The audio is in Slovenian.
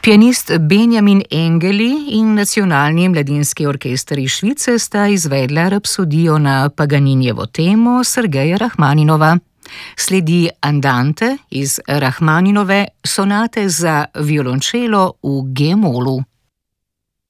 Pianist Benjamin Engeli in Nacionalni mladinski orkester iz Švice sta izvedla rapsodijo na Paganinijevo temo Sergeja Rahmaninova. Sledi Andante iz Rahmaninove sonate za violončelo v G-molu.